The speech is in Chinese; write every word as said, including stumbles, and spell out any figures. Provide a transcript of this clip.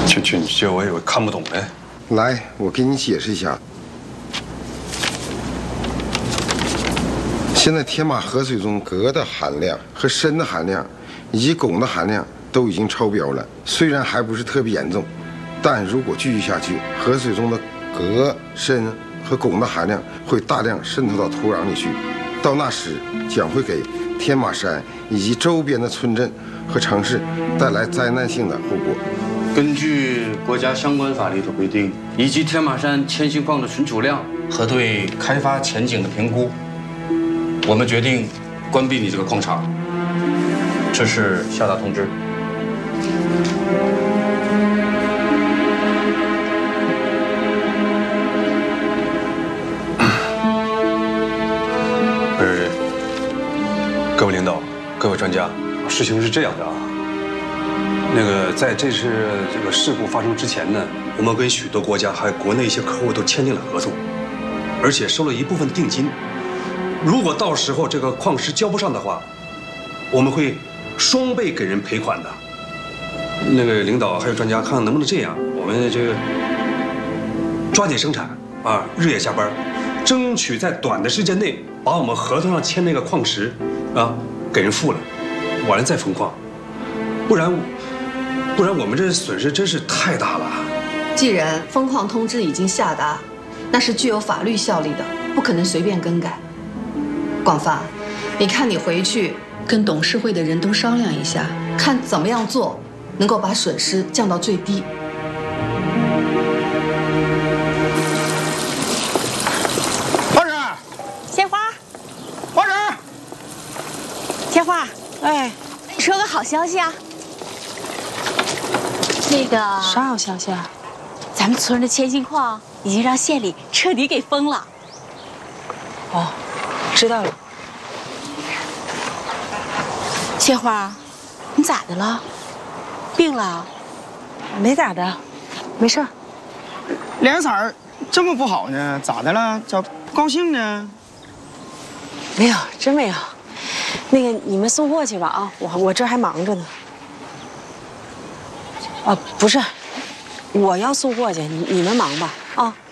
去去，你这我有看不懂的。 来，我给你解释一下。现在天马河水中镉的含量和砷的含量，以及汞的含量都已经超标了。虽然还不是特别严重，但如果继续下去，河水中的镉、砷和汞的含量会大量渗透到土壤里去，到那时将会给天马山以及周边的村镇和城市带来灾难性的后果。 根据国家相关法律的规定，以及天马山铅锌矿的存储量和对开发前景的评估，我们决定关闭你这个矿场。这是下达通知。 不是，各位领导、各位专家，事情是这样的啊。那个，在这次这个事故发生之前呢，我们跟许多国家还有国内一些客户都签订了合同，而且收了一部分定金。如果到时候这个矿石交不上的话，我们会双倍给人赔款的。那个领导还有专家，看看能不能这样，我们这个抓紧生产啊，日夜加班，争取在短的时间内把我们合同上签那个矿石啊给人付了，完了再封矿，不然不然我们这损失真是太大了。 既然封矿通知已经下达，那是具有法律效力的，不可能随便更改。广发，你看你回去跟董事会的人都商量一下，看怎么样做能够把损失降到最低。 花婶， 鲜花， 花婶， 鲜花， 哎， 说个好消息啊！那个啥好消息啊？ 咱们村的铅锌矿已经让县里彻底给封了。 哦，知道了。 鲜花，你咋的了？病了？ 没咋的，没事儿。 脸色儿这么不好呢？咋的了？咋不高兴呢？ 没有，真没有。那个，你们送货去吧啊，我我这还忙着呢。啊，不是，我要送货去，你你们忙吧啊。